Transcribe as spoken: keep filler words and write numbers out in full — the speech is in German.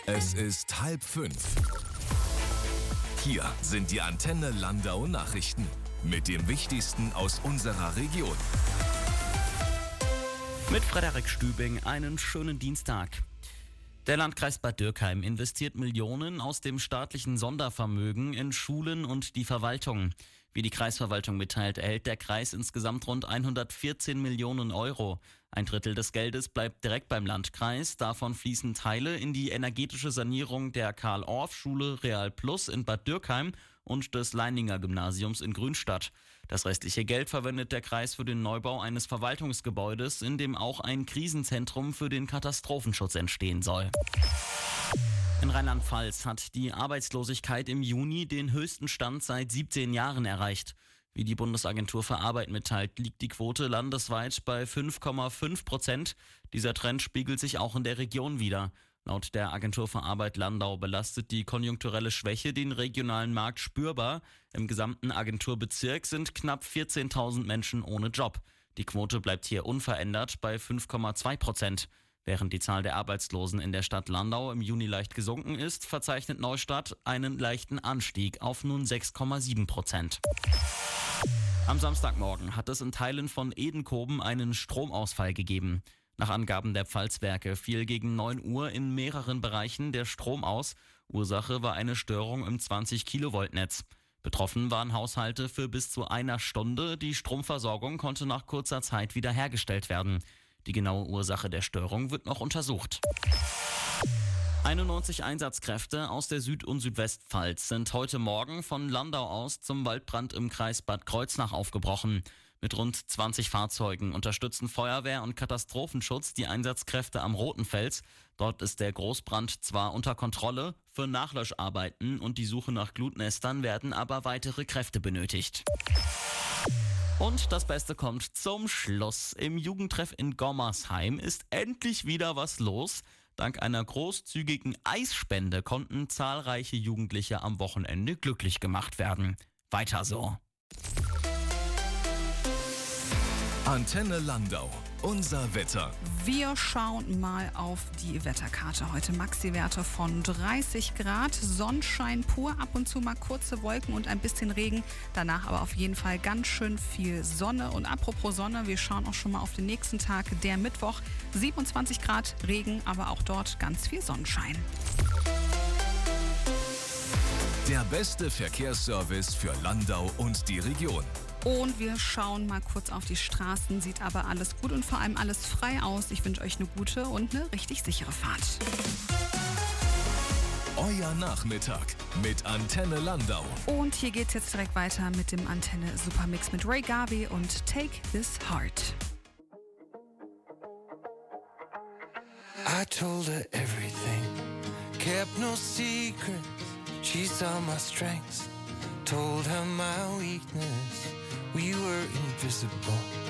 Es ist halb fünf. Hier sind die Antenne Landau Nachrichten mit dem Wichtigsten aus unserer Region. Mit Frederik Stübing einen schönen Dienstag. Der Landkreis Bad Dürkheim investiert Millionen aus dem staatlichen Sondervermögen in Schulen und die Verwaltung. Wie die Kreisverwaltung mitteilt, erhält der Kreis insgesamt rund hundertvierzehn Millionen Euro. Ein Drittel des Geldes bleibt direkt beim Landkreis. Davon fließen Teile in die energetische Sanierung der Karl-Orff-Schule Real Plus in Bad Dürkheim und des Leininger Gymnasiums in Grünstadt. Das restliche Geld verwendet der Kreis für den Neubau eines Verwaltungsgebäudes, in dem auch ein Krisenzentrum für den Katastrophenschutz entstehen soll. In Rheinland-Pfalz hat die Arbeitslosigkeit im Juni den höchsten Stand seit siebzehn Jahren erreicht. Wie die Bundesagentur für Arbeit mitteilt, liegt die Quote landesweit bei fünf Komma fünf Prozent. Dieser Trend spiegelt sich auch in der Region wider. Laut der Agentur für Arbeit Landau belastet die konjunkturelle Schwäche den regionalen Markt spürbar. Im gesamten Agenturbezirk sind knapp vierzehntausend Menschen ohne Job. Die Quote bleibt hier unverändert bei fünf Komma zwei Prozent. Während die Zahl der Arbeitslosen in der Stadt Landau im Juni leicht gesunken ist, verzeichnet Neustadt einen leichten Anstieg auf nun sechs Komma sieben Prozent. Am Samstagmorgen hat es in Teilen von Edenkoben einen Stromausfall gegeben. Nach Angaben der Pfalzwerke fiel gegen neun Uhr in mehreren Bereichen der Strom aus. Ursache war eine Störung im zwanzig Kilovolt Netz. Betroffen waren Haushalte für bis zu einer Stunde. Die Stromversorgung konnte nach kurzer Zeit wiederhergestellt werden. Die genaue Ursache der Störung wird noch untersucht. einundneunzig Einsatzkräfte aus der Süd- und Südwestpfalz sind heute Morgen von Landau aus zum Waldbrand im Kreis Bad Kreuznach aufgebrochen. Mit rund zwanzig Fahrzeugen unterstützen Feuerwehr und Katastrophenschutz die Einsatzkräfte am Rotenfels. Dort ist der Großbrand zwar unter Kontrolle, für Nachlöscharbeiten und die Suche nach Glutnestern werden aber weitere Kräfte benötigt. Und das Beste kommt zum Schluss. Im Jugendtreff in Gommersheim ist endlich wieder was los. Dank einer großzügigen Eisspende konnten zahlreiche Jugendliche am Wochenende glücklich gemacht werden. Weiter so. Antenne Landau. Unser Wetter. Wir schauen mal auf die Wetterkarte heute. Maxi-Werte von dreißig Grad, Sonnenschein pur, ab und zu mal kurze Wolken und ein bisschen Regen. Danach aber auf jeden Fall ganz schön viel Sonne. Und apropos Sonne, wir schauen auch schon mal auf den nächsten Tag, der Mittwoch. siebenundzwanzig Grad Regen, aber auch dort ganz viel Sonnenschein. Der beste Verkehrsservice für Landau und die Region. Und wir schauen mal kurz auf die Straßen, sieht aber alles gut und vor allem alles frei aus. Ich wünsche euch eine gute und eine richtig sichere Fahrt. Euer Nachmittag mit Antenne Landau. Und hier geht's jetzt direkt weiter mit dem Antenne Supermix mit Ray Garvey und Take This Heart. I told her everything, kept no secrets. She saw my strengths, told her my weakness. We were invisible.